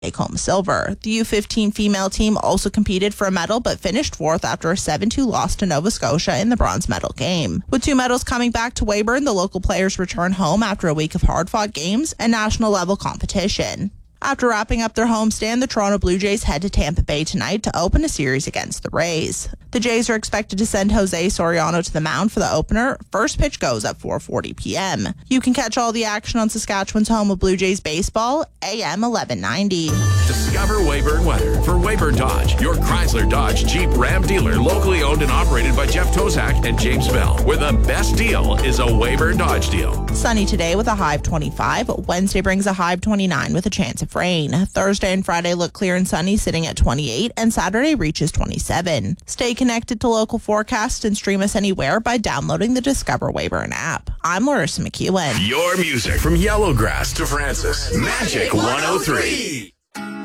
take home silver. The U15 female team also competed for a medal but finished fourth after a 7-2 loss to Nova Scotia in the bronze medal game. With 2 medals coming back to Weyburn, the local players return home after a week of hard-fought games and national-level competition. After wrapping up their homestand, the Toronto Blue Jays head to Tampa Bay tonight to open a series against the Rays. The Jays are expected to send Jose Soriano to the mound for the opener. First pitch goes at 4:40 p.m. You can catch all the action on Saskatchewan's home of Blue Jays baseball, AM 1190. Discover Weyburn weather for Weyburn Dodge, your Chrysler Dodge Jeep Ram dealer, locally owned and operated by Jeff Tozak and James Bell, where the best deal is a Weyburn Dodge deal. Sunny today with a high of 25. Wednesday brings a high of 29 with a chance of rain. Thursday and Friday look clear and sunny, sitting at 28, and Saturday reaches 27. Stay connected to local forecasts and stream us anywhere by downloading the Discover Weyburn app. I'm Larissa McEwen. Your music from Yellowgrass to Francis. Magic 103.